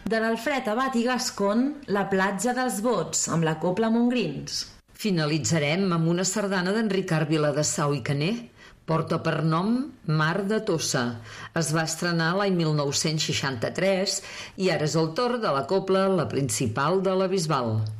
De l'Alfred Abat i Gascon, La platja dels bots, amb la Cobla Montgrins. Finalitzarem amb una sardana d'en Ricard Viladesau i Caner. Porta per nom Mar de Tossa. Es va estrenar l'any 1963 i ara és el torn de la cobla La Principal de la Bisbal.